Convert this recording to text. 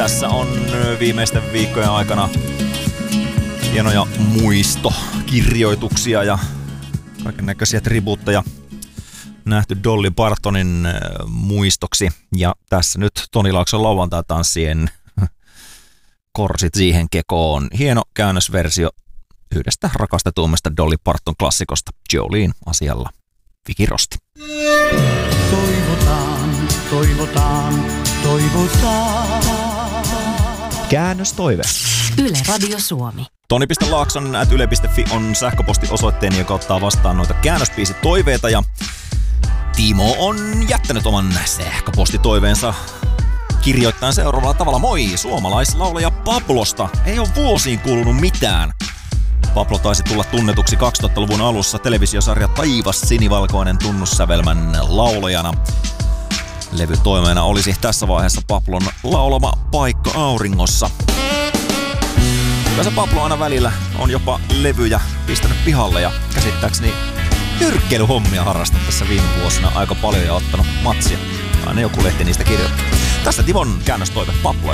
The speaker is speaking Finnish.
Tässä on viimeisten viikkojen aikana hienoja muistokirjoituksia ja kaikennäköisiä tribuutteja nähty Dolly Partonin muistoksi. Ja tässä nyt Toni Laakson lauantai-tanssien korsit siihen kekoon. Hieno käännösversio yhdestä rakastetuimmasta Dolly Parton klassikosta, Jolene asialla Viki Rosti. Toivotaan, toivotaan, toivotaan. Käännöstoive. Yle Radio Suomi. Toni.laakson@yle.fi on sähköpostiosoitteeni, joka ottaa vastaan noita käännöspiisitoiveita. Ja Timo on jättänyt oman sähköpostitoiveensa kirjoittaen seuraavalla tavalla. Moi, suomalaislaulaja Pablosta. Ei ole vuosiin kuulunut mitään. Pablo taisi tulla tunnetuksi 2000-luvun alussa televisiosarja Taivas sinivalkoinen tunnussävelmän laulajana. Levytoimeena olisi tässä vaiheessa Pablon laulama Paikka auringossa. Kyllä se Pablo aina välillä on jopa levyjä pistänyt pihalle ja käsittääkseni nyrkkeilyhommia harrastanut tässä viime vuosina aika paljon ja ottanut matsia. Aina joku lehti niistä kirjoittaa. Tässä Timon käännöstoive Pablo.